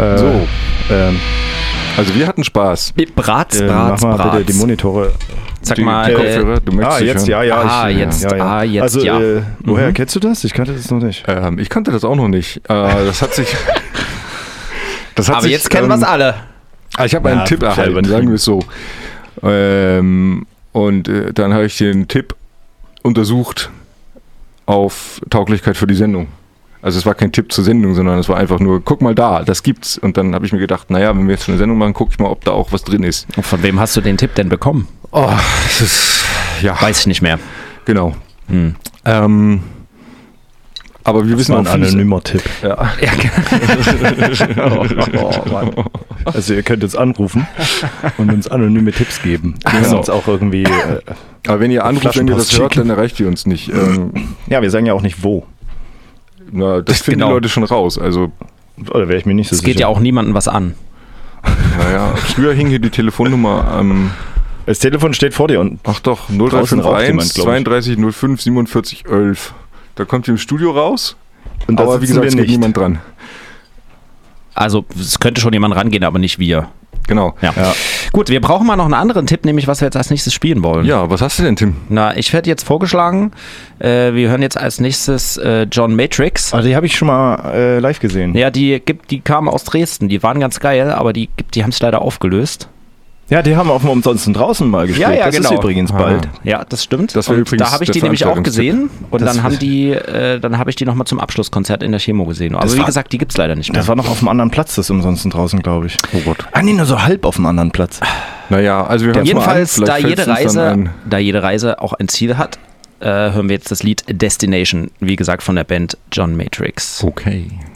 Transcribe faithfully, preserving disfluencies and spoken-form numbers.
Äh, So. Ähm, Also wir hatten Spaß. Bratz, äh, Bratz, mach mal bitte die Bratz. Monitore. Sag Die mal, Kopfhörer, äh, du möchtest Ah, dich jetzt, hören. ja, ja. Ah, ich, jetzt, ja, ja. ah, jetzt, also, ja. Äh, woher Mhm. kennst du das? Ich kannte das noch nicht. Ähm, ich kannte das auch noch nicht. Äh, das hat sich... das hat aber sich, jetzt kennen ähm, wir es alle. Ah, ich habe Ja, einen Tipp selber erhalten, nicht. sagen wir es so. Ähm, und äh, dann habe ich den Tipp untersucht auf Tauglichkeit für die Sendung. Also es war kein Tipp zur Sendung, sondern es war einfach nur, guck mal da, das gibt's. Und dann habe ich mir gedacht, naja, wenn wir jetzt schon eine Sendung machen, gucke ich mal, ob da auch was drin ist. Und von wem hast du den Tipp denn bekommen? Oh, das ist, ja, Weiß ich nicht mehr. genau. Hm. Ähm, aber wir Das wissen war ein auch, wie es- anonymer Tipp. Ja. oh, oh, Mann. Also ihr könnt uns anrufen und uns anonyme Tipps geben. Wir können Genau. uns auch irgendwie... Äh, Aber wenn ihr anruft, wenn ihr das Flaschenpost hört, schicken. dann erreicht ihr uns nicht. Ähm, ja, wir sagen ja auch nicht wo. na, das finden Genau. die Leute schon raus. Also, Oder wäre ich mir nicht so Es sicher. geht ja auch niemandem was an. naja, früher hing hier die Telefonnummer am... Das Telefon steht vor dir und Ach doch, null drei Draußen fünf raucht jemand, eins, glaub ich. zweiunddreißig null fünf, siebenundvierzig elf. Da kommt ihr im Studio raus, Und da aber wie sitzen gesagt, es wir geht nicht. niemand dran. Also es könnte schon jemand rangehen, aber nicht wir. Genau. Ja. Ja. Gut, wir brauchen mal noch einen anderen Tipp, nämlich was wir jetzt als nächstes spielen wollen. Ja, was hast du denn, Tim? Na, ich werde jetzt vorgeschlagen, äh, wir hören jetzt als nächstes äh, John Matrix. Ah, die habe ich schon mal äh, live gesehen. Ja, die gibt, die kamen aus Dresden, die waren ganz geil, aber die, gibt- die haben es leider aufgelöst. Ja, die haben auf dem Umsonsten draußen mal gespielt. Ja, ja, das genau. ist übrigens Ah. bald. Ja, das stimmt. Das war Und übrigens da habe ich der die nämlich auch Veranstaltungstipp. gesehen und Das dann haben ist- die, äh, dann habe ich die nochmal zum Abschlusskonzert in der Chemo gesehen. Aber Das wie war- gesagt, die gibt's leider nicht mehr. Das war noch auf einem anderen Platz, das Umsonsten draußen, glaube ich. Oh Gott. Ah, nee, nur so halb auf einem anderen Platz. Naja, also wir hören Jedenfalls, mal an. da Vielleicht jede, fällt's uns dann Reise, ein. da jede Reise auch ein Ziel hat, äh, hören wir jetzt das Lied Destination, wie gesagt von der Band John Matrix. Okay.